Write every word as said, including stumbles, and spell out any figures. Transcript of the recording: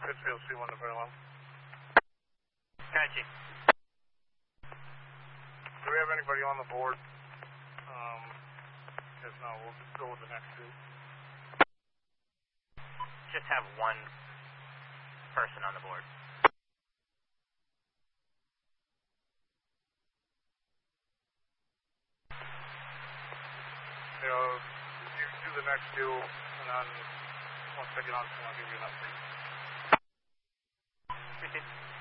Pittsfield, C one to parallel. Gotcha. Do we have anybody on the board? Um, if not, we'll go with the next two. Just have one person on the board. You know, you do the next two, and then once I get on, I'll give you an update. Appreciate it.